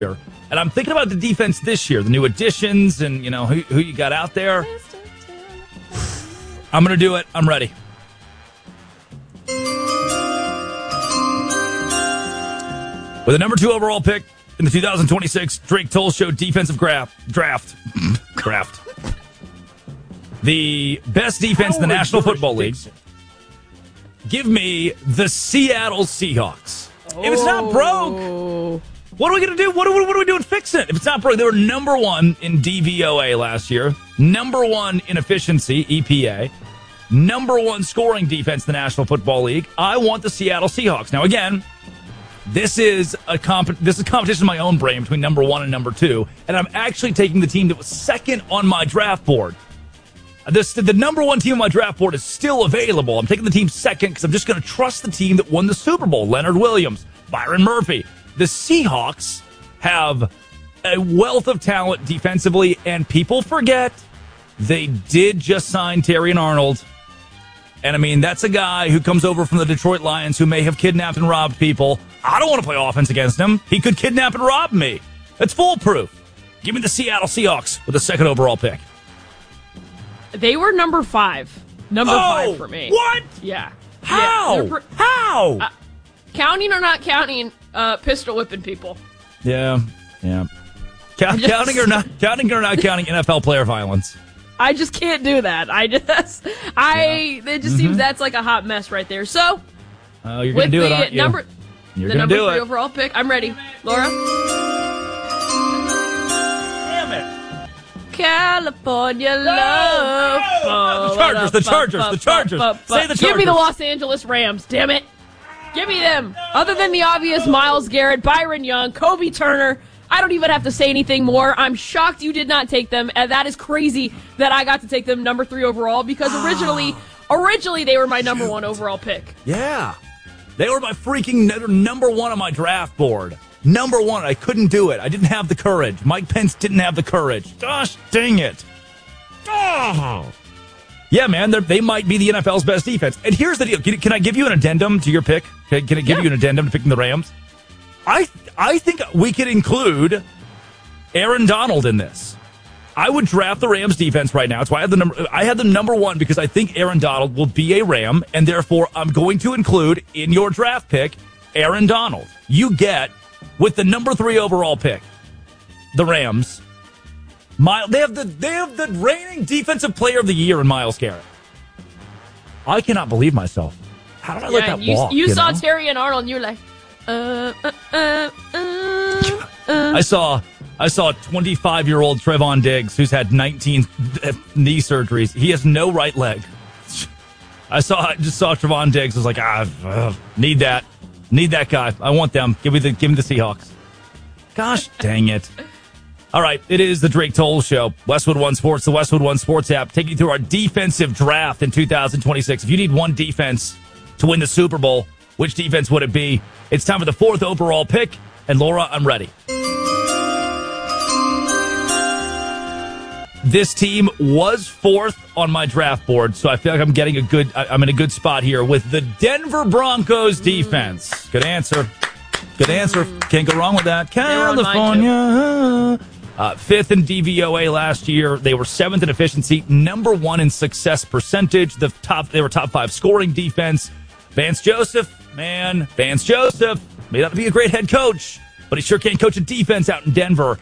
year. And I'm thinking about the defense this year, the new additions and, who you got out there. I'm going to do it. I'm ready. With the number 2 overall pick in the 2026 Drake Toll Show defensive draft. The best defense in the National Football League. Give me the Seattle Seahawks. Oh. If it's not broke, what are we going to do? What are we doing fixing it? If it's not broke, they were number 1 in DVOA last year, number 1 in efficiency, EPA, number 1 scoring defense in the National Football League. I want the Seattle Seahawks. Now, again, this is competition in my own brain between number 1 and number 2, and I'm actually taking the team that was second on my draft board. The number 1 team on my draft board is still available. I'm taking the team second because I'm just going to trust the team that won the Super Bowl. Leonard Williams, Byron Murphy. The Seahawks have a wealth of talent defensively, and people forget they did just sign Terrion Arnold. And, I mean, that's a guy who comes over from the Detroit Lions who may have kidnapped and robbed people. I don't want to play offense against him. He could kidnap and rob me. That's foolproof. Give me the Seattle Seahawks with the 2nd overall pick. They were number 5. Number 5 for me. What? Yeah. How? Yeah, How? Counting or not counting, pistol whipping people. Yeah. Counting or not counting NFL player violence. I just can't do that. It just seems that's like a hot mess right there. So, you're going to do it, aren't you? You're the number 3 it. overall pick. I'm ready. Laura? Damn it. California love. The Chargers. Say the Chargers. Give me the Los Angeles Rams, damn it. Give me them. Other than the obvious Myles Garrett, Byron Young, Kobe Turner, I don't even have to say anything more. I'm shocked you did not take them. And that is crazy that I got to take them number 3 overall because originally they were my number 1 overall pick. Yeah. They were my freaking number 1 on my draft board. Number 1. I couldn't do it. I didn't have the courage. Mike Pence didn't have the courage. Gosh dang it. Oh. Yeah, man, they might be the NFL's best defense. And here's the deal. Can I give you an addendum to your pick? Can I give you an addendum to picking the Rams? I think we could include Aaron Donald in this. I would draft the Rams defense right now. That's why I had them number 1 because I think Aaron Donald will be a Ram, and therefore I'm going to include in your draft pick Aaron Donald. You get, with the number 3 overall pick, the Rams. They have the reigning defensive player of the year in Myles Garrett. I cannot believe myself. How did I let that walk? You saw Terrion Arnold, and you were like, I saw 25-year-old Trevon Diggs, who's had 19 knee surgeries. He has no right leg. I just saw Trevon Diggs. I was like, need that guy. I want them. Give me the Seahawks. Gosh dang it. All right, it is the Drake Toll Show. Westwood One Sports, the Westwood One Sports app, taking you through our defensive draft in 2026. If you need one defense to win the Super Bowl, which defense would it be? It's time for the 4th overall pick. And Laura, I'm ready. This team was 4th on my draft board, so I feel like I'm in a good spot here with the Denver Broncos defense. Good answer. Can't go wrong with that. California. 5th in DVOA last year. They were 7th in efficiency, number 1 in success percentage. They were top 5 scoring defense. Vance Joseph may not be a great head coach, but he sure can't coach a defense out in Denver.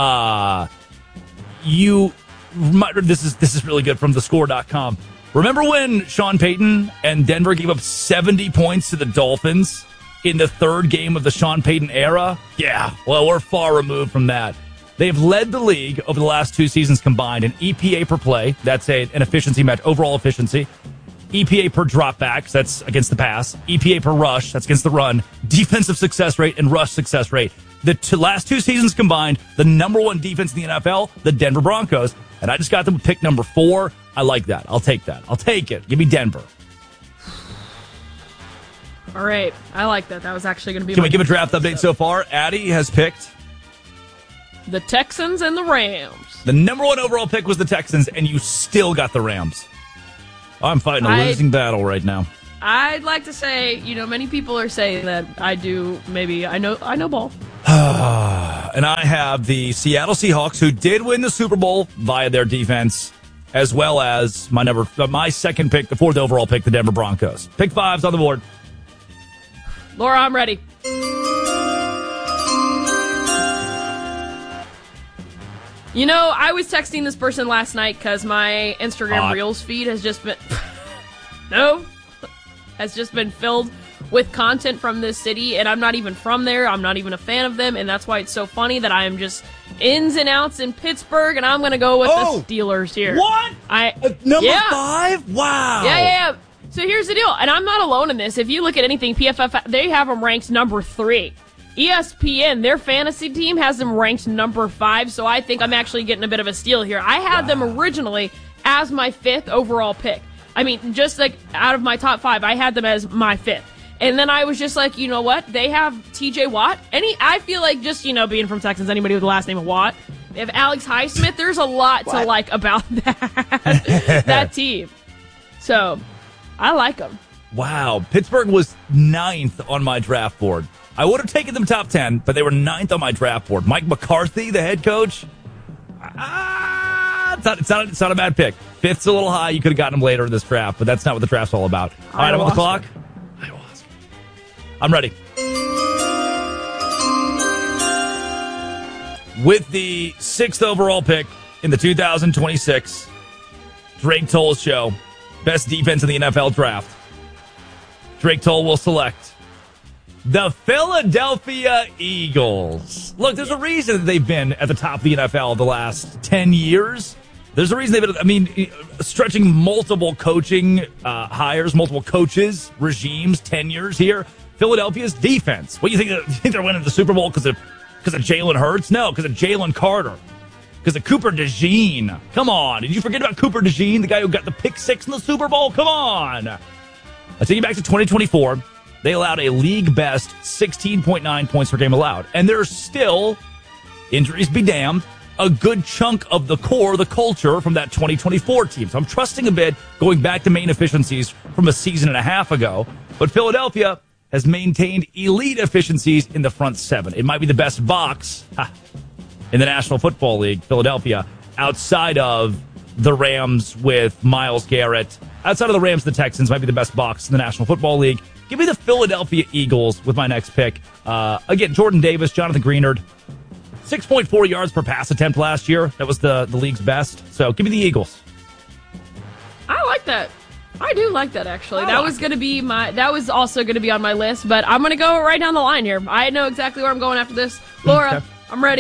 This is really good from thescore.com. Remember when Sean Payton and Denver gave up 70 points to the Dolphins in the 3rd game of the Sean Payton era? Yeah, well, we're far removed from that. They've led the league over the last 2 seasons combined in EPA per play. That's an efficiency match, overall efficiency. EPA per dropbacks, that's against the pass. EPA per rush, that's against the run. Defensive success rate and rush success rate. The last 2 seasons combined, the number 1 defense in the NFL, the Denver Broncos. And I just got them with pick number 4. I like that. I'll take that. I'll take it. Give me Denver. All right. I like that. That was actually going to be Can we give a draft update so far? Addie has picked the Texans and the Rams. The number 1 overall pick was the Texans, and you still got the Rams. I'm fighting a losing battle right now. I'd like to say, many people are saying that I do. Maybe I know ball. And I have the Seattle Seahawks, who did win the Super Bowl via their defense, as well as my second pick, the fourth overall pick, the Denver Broncos. Pick 5's on the board. Laura, I'm ready. I was texting this person last night because my Instagram Reels feed has just been filled with content from this city, and I'm not even from there. I'm not even a fan of them, and that's why it's so funny that I am just ins and outs in Pittsburgh, and I'm going to go with the Steelers here. What? Number 5? Wow. Yeah. So here's the deal, and I'm not alone in this. If you look at anything, PFF, they have them ranked number 3. ESPN, their fantasy team, has them ranked number 5, so I think I'm actually getting a bit of a steal here. I had them originally as my 5th overall pick. I mean, just like out of my top 5, I had them as my 5th. And then I was just like, you know what? They have TJ Watt. I feel like just, being from Texas, anybody with the last name of Watt. They have Alex Highsmith. There's a lot to like about that team. So, I like them. Wow. Pittsburgh was 9th on my draft board. I would have taken them top 10, but they were 9th on my draft board. Mike McCarthy, the head coach. It's not a bad pick. 5th's a little high. You could have gotten him later in this draft, but that's not what the draft's all about. All right, I'm on the clock. I'm ready. With the 6th overall pick in the 2026 Drake Toll Show, best defense in the NFL draft, Drake Toll will select the Philadelphia Eagles. Look, there's a reason that they've been at the top of the NFL the last 10 years. There's a reason they've been, stretching multiple coaching hires, multiple coaches, regimes, tenures here. Philadelphia's defense. What do you think? You think they're winning the Super Bowl because of Jalen Hurts? No, because of Jalen Carter. Because of Cooper DeJean. Come on. Did you forget about Cooper DeJean, the guy who got the pick 6 in the Super Bowl? Come on. I'll take you back to 2024. They allowed a league-best 16.9 points per game allowed. And there's still, injuries be damned, a good chunk of the core, the culture from that 2024 team. So I'm trusting a bit going back to main efficiencies from a season and a half ago. But Philadelphia has maintained elite efficiencies in the front 7. It might be the best box in the National Football League, Philadelphia, outside of the Rams with Myles Garrett. Outside of the Rams, the Texans might be the best box in the National Football League. Give me the Philadelphia Eagles with my next pick. Again, Jordan Davis, Jonathan Greenard, 6.4 yards per pass attempt last year. That was the league's best. So give me the Eagles. I like that. I do like that, actually. That was also going to be on my list, but I'm going to go right down the line here. I know exactly where I'm going after this. Laura, okay. I'm ready.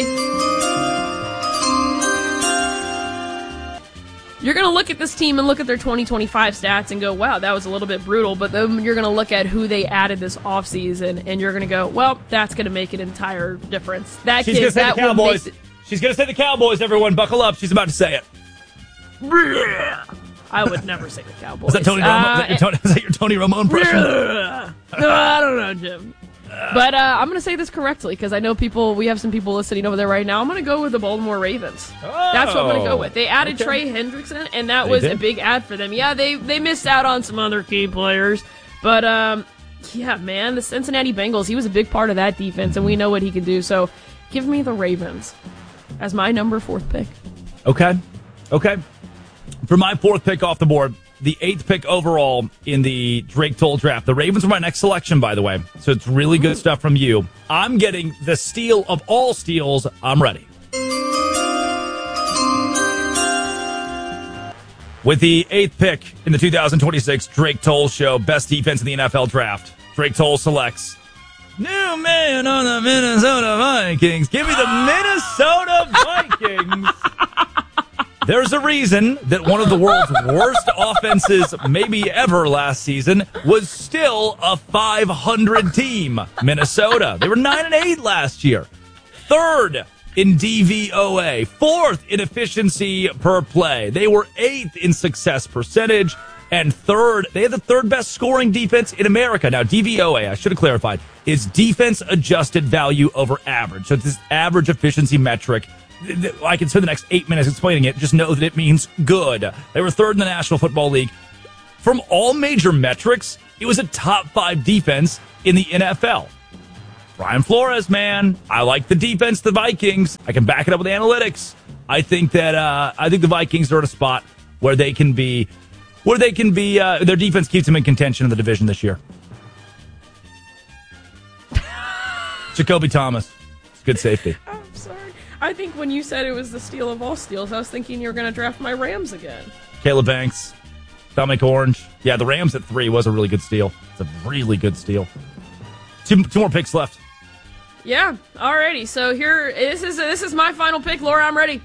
You're going to look at this team and look at their 2025 stats and go, wow, that was a little bit brutal, but then you're going to look at who they added this offseason, and you're going to go, well, that's going to make an entire difference. She's going to say the Cowboys. She's going to say the Cowboys, everyone. Buckle up. She's about to say it. I would never say the Cowboys. Is that Tony Romo? Is that your Tony Romo impression? No, I don't know, Jim. But I'm going to say this correctly because I know we have some people listening over there right now. I'm going to go with the Baltimore Ravens. That's what I'm going to go with. They added Trey Hendrickson, and that was a big add for them. Yeah, they missed out on some other key players. But, yeah, man, the Cincinnati Bengals, he was a big part of that defense, and we know what he can do. So give me the Ravens as my number 4th pick. Okay. For my 4th pick off the board, the 8th pick overall in the Drake Toll draft. The Ravens were my next selection, by the way. So it's really good stuff from you. I'm getting the steal of all steals. I'm ready. With the 8th pick in the 2026 Drake Toll Show, best defense in the NFL draft, Drake Toll selects new man on the Minnesota Vikings. Give me the Minnesota Vikings. There's a reason that one of the world's worst offenses maybe ever last season was still a 500 team, Minnesota. They were 9-8 last year. 3rd in DVOA. 4th in efficiency per play. They were 8th in success percentage. And 3rd, they had the 3rd best scoring defense in America. Now, DVOA, I should have clarified, is defense adjusted value over average. So it's this average efficiency metric. I can spend the next 8 minutes explaining it. Just know that it means good. They were 3rd in the National Football League. From all major metrics, It was a top 5 defense in the NFL. Brian Flores, man, I like the defense of the Vikings. I can back it up with analytics. I think that the Vikings are at a spot where they can be their defense keeps them in contention in the division this year. Jacoby Thomas, it's good safety. I'm sorry. I think when you said it was the steal of all steals, I was thinking you were going to draft my Rams again. Caleb Banks, Dominic Orange. Yeah, the Rams at 3 was a really good steal. It's a really good steal. Two more picks left. Yeah, alrighty. So this is my final pick, Laura. I'm ready.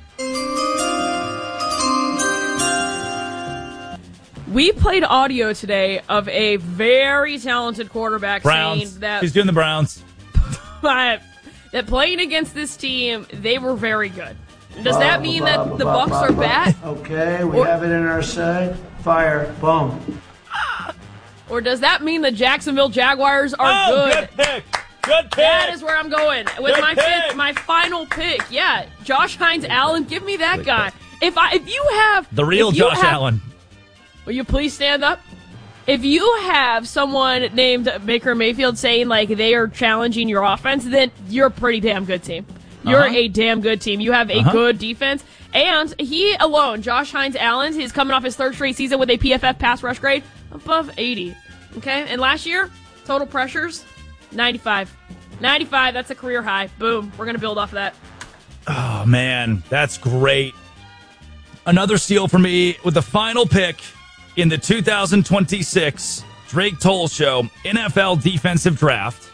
We played audio today of a very talented quarterback Browns. saying that He's doing the Browns. that playing against this team, they were very good. Does that mean that the Bucs are bad? Okay, we have it in our sight. Fire. Boom. Or does that mean the Jacksonville Jaguars are good? Good pick. Good pick. That is where I'm going with Good my final pick. Yeah, Josh Hines Allen, give me that guy. If you have the real Josh Allen, will you please stand up? If you have someone named Baker Mayfield saying like they are challenging your offense, then you're a pretty damn good team. You're a damn good team. You have a good defense. And he alone, Josh Hines Allen, he's coming off his 3rd straight season with a PFF pass rush grade above 80. Okay? And last year, total pressures, 95. 95, that's a career high. Boom. We're going to build off of that. Oh, man. That's great. Another steal for me with the final pick in the 2026 Drake Toll Show NFL Defensive Draft.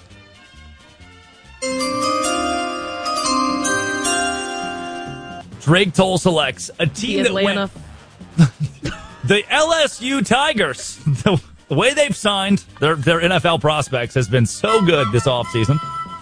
Drake Toll selects a team that went the LSU Tigers. The way they've signed their NFL prospects has been so good this offseason.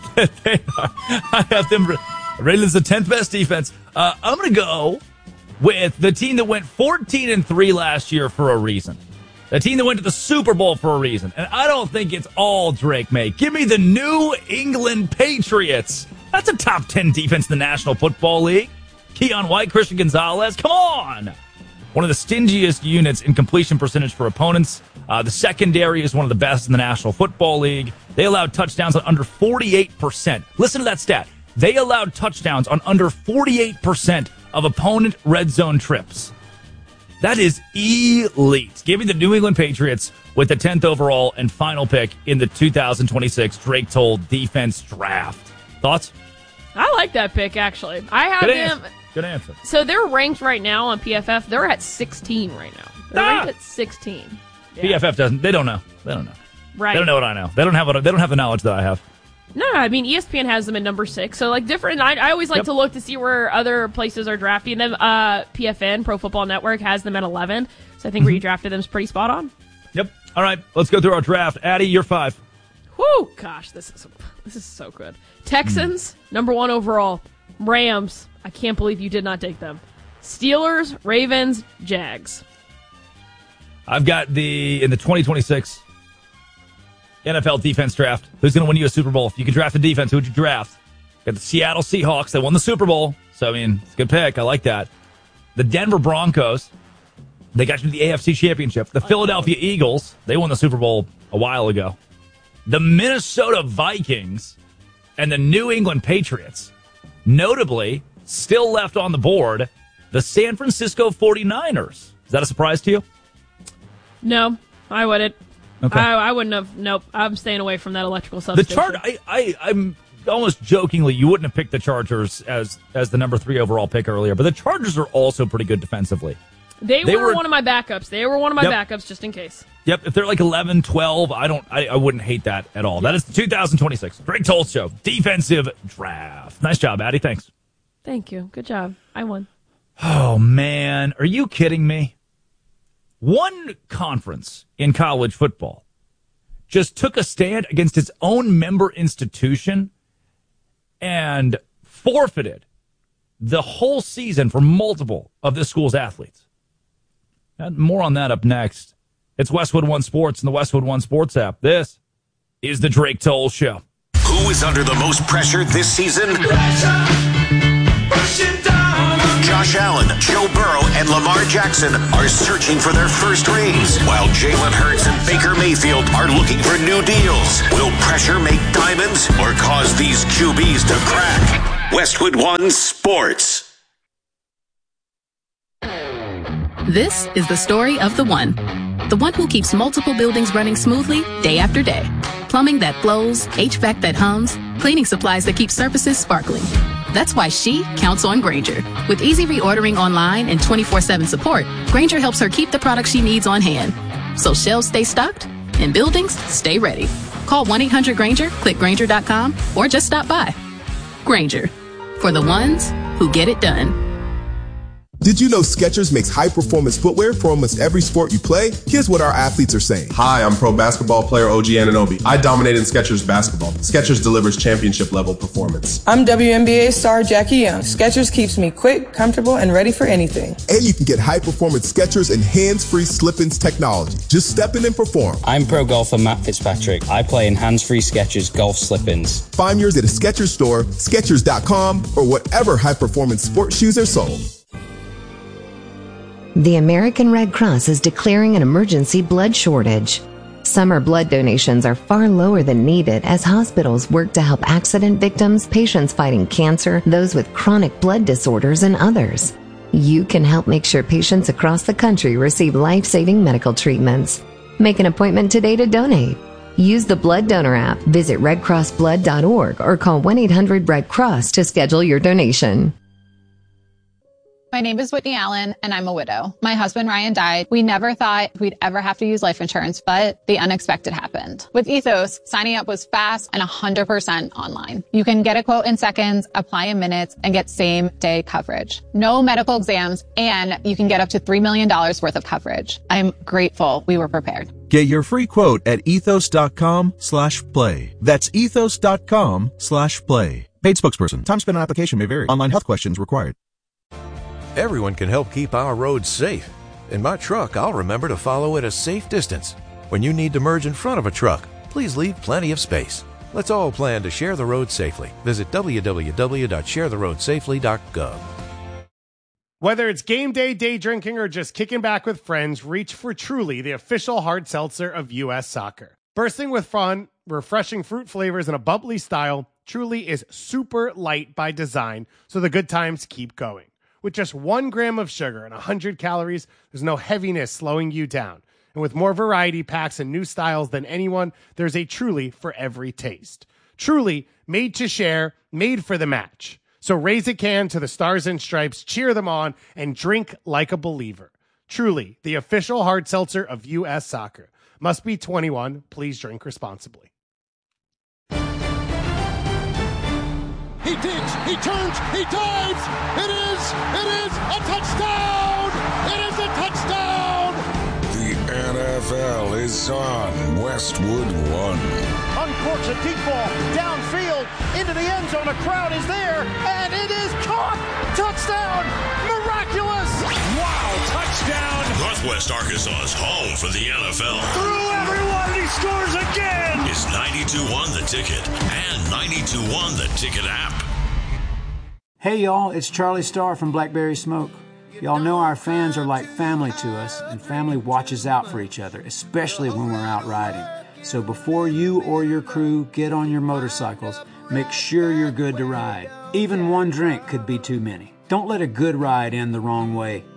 I have them rated as the 10th best defense. I'm going to go with the team that went 14-3 last year for a reason. The team that went to the Super Bowl for a reason. And I don't think it's all Drake May. Give me the New England Patriots. That's a top 10 defense in the National Football League. Keon White, Christian Gonzalez, come on! One of the stingiest units in completion percentage for opponents. The secondary is one of the best in the National Football League. They allowed touchdowns on under 48%. Listen to that stat. They allowed touchdowns on under 48% of opponent red zone trips. That is elite. Give me the New England Patriots with the 10th overall and final pick in the 2026 Drake Toll Defense Draft. Thoughts? I like that pick, actually. I have them. Good answer. So they're ranked right now on PFF. They're at 16 right now. They're ranked at 16. Yeah. PFF doesn't. They don't know. Right. They don't know what I know. They don't have the knowledge that I have. No, I mean, ESPN has them at number 6. So, like, different. I always like to look to see where other places are drafting them. PFN, Pro Football Network, has them at 11. So I think where you drafted them is pretty spot on. Yep. All right. Let's go through our draft. Addie, you're 5. Whoo! Gosh, this is so good. Texans, number 1 overall. Rams, I can't believe you did not take them. Steelers, Ravens, Jags. I've got in the 2026 NFL defense draft. Who's going to win you a Super Bowl? If you could draft a defense, who would you draft? Got the Seattle Seahawks. They won the Super Bowl. So, I mean, it's a good pick. I like that. The Denver Broncos. They got you to the AFC Championship. The Philadelphia Eagles. They won the Super Bowl a while ago. The Minnesota Vikings and the New England Patriots. Notably, still left on the board, the San Francisco 49ers. Is that a surprise to you? No, I wouldn't. Okay. I wouldn't have. Nope. I'm staying away from that electrical substation. I'm almost jokingly, you wouldn't have picked the Chargers as the number 3 overall pick earlier, but the Chargers are also pretty good defensively. They were one of my backups. They were one of my backups just in case. Yep. If they're like 11, 12, I wouldn't hate that at all. Yep. That is the 2026 Drake Toll Show Defensive Draft. Nice job, Addie. Thanks. Thank you. Good job. I won. Oh, man. Are you kidding me? One conference in college football just took a stand against its own member institution and forfeited the whole season for multiple of this school's athletes. And more on that up next. It's Westwood One Sports and the Westwood One Sports app. This is the Drake Toll Show. Who is under the most pressure this season? Josh Allen, Joe Burrow, and Lamar Jackson are searching for their first rings, while Jalen Hurts and Baker Mayfield are looking for new deals. Will pressure make diamonds or cause these QBs to crack? Westwood One Sports. This is the story of the one who keeps multiple buildings running smoothly day after day. Plumbing that flows, HVAC that hums, cleaning supplies that keep surfaces sparkling. That's why she counts on Grainger. With easy reordering online and 24/7 support, Grainger helps her keep the products she needs on hand. So shelves stay stocked and buildings stay ready. Call 1-800-GRAINGER, click Grainger.com, or just stop by. Grainger, for the ones who get it done. Did you know Skechers makes high-performance footwear for almost every sport you play? Here's what our athletes are saying. Hi, I'm pro basketball player OG Anunoby. I dominate in Skechers basketball. Skechers delivers championship-level performance. I'm WNBA star Jackie Young. Skechers keeps me quick, comfortable, and ready for anything. And you can get high-performance Skechers and hands-free slip-ins technology. Just step in and perform. I'm pro golfer Matt Fitzpatrick. I play in hands-free Skechers golf slip-ins. Find yours at a Skechers store, Skechers.com, or whatever high-performance sports shoes are sold. The American Red Cross is declaring an emergency blood shortage. Summer blood donations are far lower than needed as hospitals work to help accident victims, patients fighting cancer, those with chronic blood disorders, and others. You can help make sure patients across the country receive life-saving medical treatments. Make an appointment today to donate. Use the Blood Donor app, visit redcrossblood.org, or call 1-800-RED-CROSS to schedule your donation. My name is Whitney Allen, and I'm a widow. My husband, Ryan, died. We never thought we'd ever have to use life insurance, but the unexpected happened. With Ethos, signing up was fast and 100% online. You can get a quote in seconds, apply in minutes, and get same-day coverage. No medical exams, and you can get up to $3 million worth of coverage. I'm grateful we were prepared. Get your free quote at ethos.com/play. That's ethos.com/play. Paid spokesperson. Time spent on application may vary. Online health questions required. Everyone can help keep our roads safe. In my truck, I'll remember to follow at a safe distance. When you need to merge in front of a truck, please leave plenty of space. Let's all plan to share the road safely. Visit www.sharetheroadsafely.gov. Whether it's game day, day drinking, or just kicking back with friends, reach for Truly, the official hard seltzer of U.S. Soccer. Bursting with fun, refreshing fruit flavors, and a bubbly style, Truly is super light by design, so the good times keep going. With just 1 gram of sugar and 100 calories, there's no heaviness slowing you down. And with more variety packs and new styles than anyone, there's a Truly for every taste. Truly, made to share, made for the match. So raise a can to the Stars and Stripes, cheer them on, and drink like a believer. Truly, the official hard seltzer of U.S. Soccer. Must be 21. Please drink responsibly. He digs, he turns, he dives. It is a touchdown. It is a touchdown. The NFL is on Westwood One. Uncorks a deep ball downfield into the end zone. A crowd is there, and it is caught. Touchdown. Miraculous. Wow, touchdown. Northwest Arkansas's home for the NFL. Through everyone, he scores again. Is 92.1 The Ticket and 92.1 The Ticket app. Hey y'all, it's Charlie Starr from Blackberry Smoke. Y'all know our fans are like family to us, and family watches out for each other, especially when we're out riding. So before you or your crew get on your motorcycles, make sure you're good to ride. Even one drink could be too many. Don't let a good ride end the wrong way.